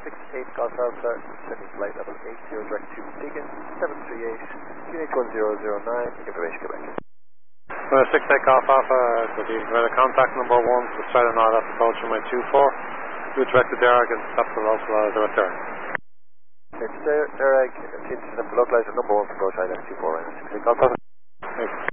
8 Golf Alpha, sending flight level 80 direct to Deacon, 738, Unit 1009, information Quebec. 6 Golf Alpha, good evening. Weather contact number 1 for Australian North approach from my 24. You directed there against stop the local the return. It's Derek, kids, the localizer number 1 for approach, I left 24 right now. 6 Golf Alpha.